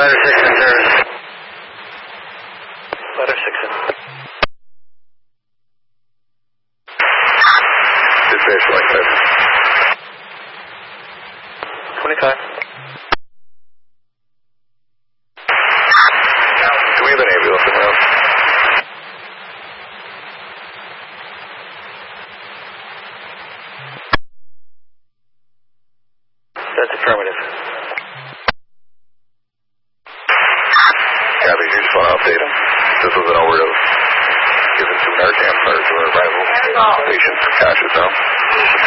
Ladder 6 in service. Ladder 6 in. Dispatch like that. 25. Do we have an ambulance in route? That's affirmative. Copy, you just want to update him. This was an overdose. Given to Narcan prior to arrival. Patient conscious now.